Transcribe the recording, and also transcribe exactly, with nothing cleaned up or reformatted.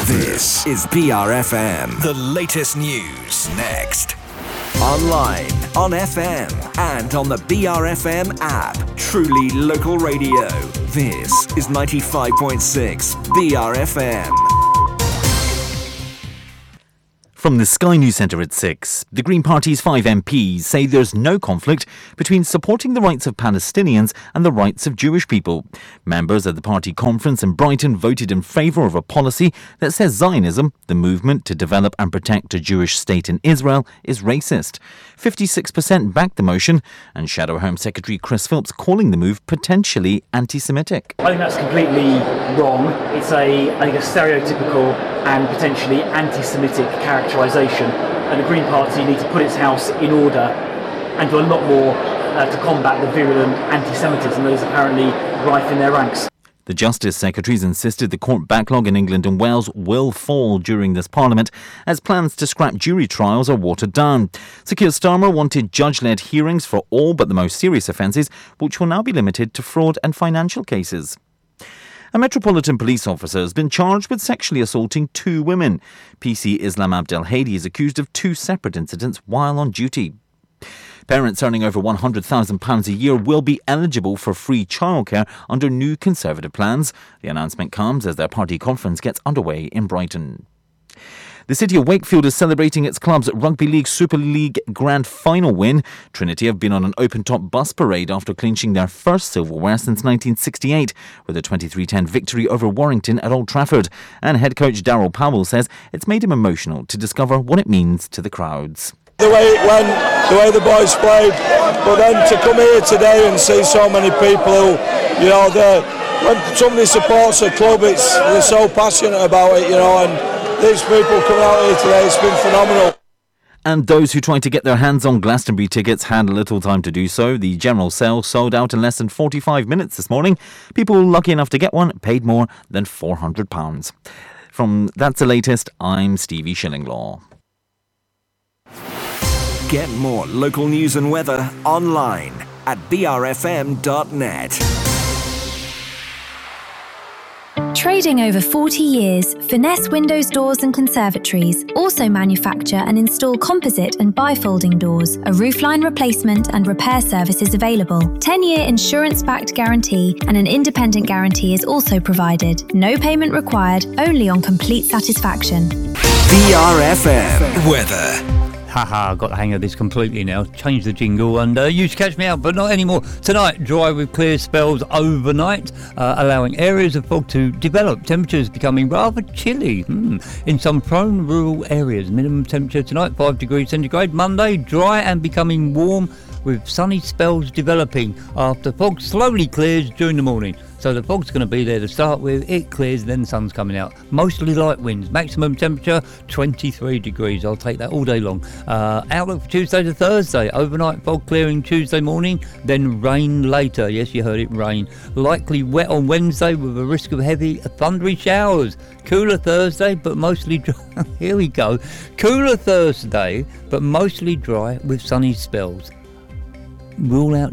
This is B R F M. The latest news next. Online, on F M, and on the B R F M app. Truly local radio. This is ninety-five point six B R F M. From the Sky News Centre at six, the Green Party's five M Ps say there's no conflict between supporting the rights of Palestinians and the rights of Jewish people. Members at the party conference in Brighton voted in favour of a policy that says Zionism, the movement to develop and protect a Jewish state in Israel, is racist. fifty-six percent backed the motion, and Shadow Home Secretary Chris Philps calling the move potentially anti-Semitic. I think that's completely wrong. It's a, I think, a stereotypical and potentially anti-Semitic characterisation, and the Green Party need to put its house in order and do a lot more uh, to combat the virulent anti-Semitism that is apparently rife in their ranks. The Justice Secretaries insisted the court backlog in England and Wales will fall during this Parliament as plans to scrap jury trials are watered down. Sir Keir Starmer wanted judge-led hearings for all but the most serious offences, which will now be limited to fraud and financial cases. A Metropolitan Police officer has been charged with sexually assaulting two women. P C Islam Abdel Hadi is accused of two separate incidents while on duty. Parents earning over one hundred thousand pounds a year will be eligible for free childcare under new Conservative plans. The announcement comes as their party conference gets underway in Brighton. The city of Wakefield is celebrating its club's Rugby League Super League Grand Final win. Trinity have been on an open-top bus parade after clinching their first silverware since nineteen sixty-eight with a twenty-three ten victory over Warrington at Old Trafford. And head coach Darryl Powell says it's made him emotional to discover what it means to the crowds. The way it went, the way the boys played, but then to come here today and see so many people who, you know, when somebody supports a club, it's they're so passionate about it, you know, and these people coming out here today, it's been phenomenal. And those who tried to get their hands on Glastonbury tickets had little time to do so. The general sale sold out in less than forty-five minutes this morning. People lucky enough to get one paid more than four hundred pounds. From That's the Latest, I'm Stevie Shillinglaw. Get more local news and weather online at b r f m dot net. Trading over forty years, Finesse Windows Doors and Conservatories also manufacture and install composite and bifolding doors. A roofline replacement and repair service is available. ten-year insurance-backed guarantee and an independent guarantee is also provided. No payment required, only on complete satisfaction. B R F M weather. Haha, got the hang of this completely now. Change the jingle and uh, you should catch me out, but not anymore. Tonight, dry with clear spells overnight, uh, allowing areas of fog to develop. Temperatures becoming rather chilly hmm. in some prone rural areas. Minimum temperature tonight, five degrees centigrade. Monday, dry and becoming warm with sunny spells developing after fog slowly clears during the morning. So the fog's going to be there to start with, it clears, then the sun's coming out. Mostly light winds, maximum temperature twenty-three degrees, I'll take that all day long. Uh, outlook for Tuesday to Thursday, overnight fog clearing Tuesday morning, then rain later. Yes, you heard it, rain. Likely wet on Wednesday with a risk of heavy thundery showers. Cooler Thursday, but mostly dry. Here we go. Cooler Thursday, but mostly dry with sunny spells. Rule out